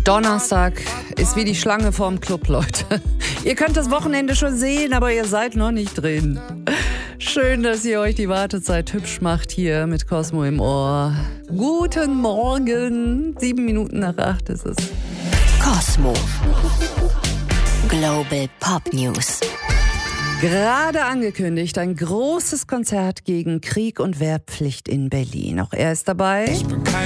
Donnerstag ist wie die Schlange vorm Club, Leute. Ihr könnt das Wochenende schon sehen, aber ihr seid noch nicht drin. Schön, dass ihr euch die Wartezeit hübsch macht hier mit Cosmo im Ohr. Guten Morgen. 7 Minuten nach 8 ist es. Cosmo. Global Pop News. Gerade angekündigt, ein großes Konzert gegen Krieg und Wehrpflicht in Berlin. Auch er ist dabei. Ich bin kein